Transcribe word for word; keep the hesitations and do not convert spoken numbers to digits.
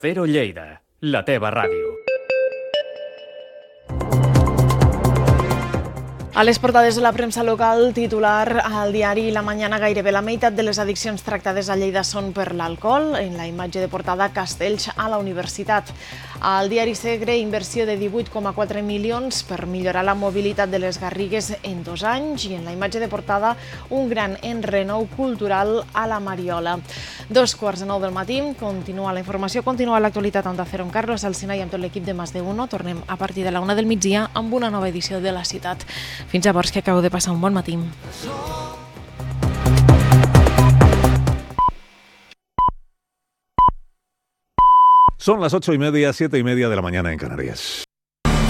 Cero Lleida, la teva ràdio. A les portades de la premsa local, titular al diari La Mañana, gairebé la meitat de les addiccions tractades a Lleida són per l'alcohol. En la imatge de portada, Castells a la universitat. Al diari Segre, inversió de divuit coma quatre milions per millorar la mobilitat de les Garrigues en dos anys. I en la imatge de portada, un gran enrenou cultural a la Mariola. Dos quarts de nou del matí, continua la informació, continua l'actualitat Onda Cero amb Carlos Alsina i amb tot l'equip de Más de Uno. Tornem a partir de la una del migdia amb una nova edició de La Ciutat. Fins llavors, que acabeu de passar un bon matí. Son las ocho y media, siete y media de la mañana en Canarias.